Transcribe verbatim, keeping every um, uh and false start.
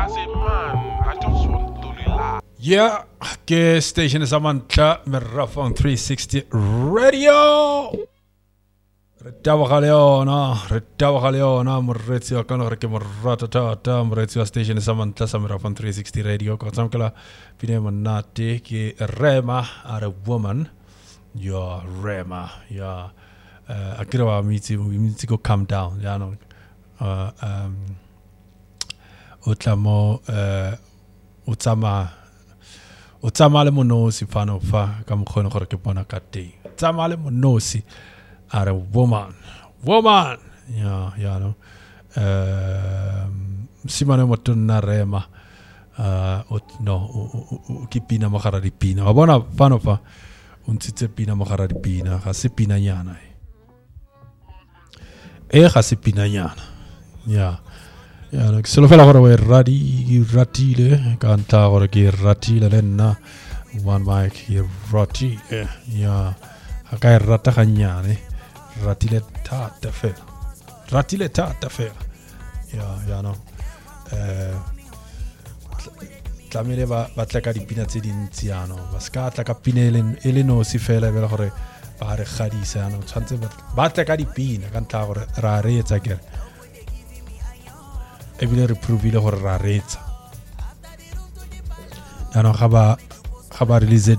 Yeah, ke station sa mantla Merafong three sixty Radio. Re tawa ga leona, re tawa ga leona moretsi wa kana re ke morata tata moretsi wa station sa mantla sa Merafong three sixty Radio ko tsamkala pine monate ke Rema are a woman. Ya Rema, ya uh, akira wa mitsi mitsi go calm down, ya no. Uh, um utlamo uh utsama o tsamale monosi fano fa ka mokgone gore ke bona ka teng tsamale monosi are a woman woman ya ya no um simane motonna Rema uh no o ke pina mogara di pina wa bona fano fa o ntse pina mogara di pina ga se pina nyana e ga se pina nyana ya ya no se lo fela gore we radi ratile ka nta gore ke ratile le nna one mic ke rati ya ha ka rata ganyane ratile thata fe ratile thata fe ya ya no eh tlamele ba ba tla ka dipina tse dintsi ano ba ska tla ka pinele ele no si fela bela gore ba re gadisa ano tshwantse ba tla ka dipina ka nta gore ra retsa kere ebile re provile gore ra retsa ya no ga ba ga ba release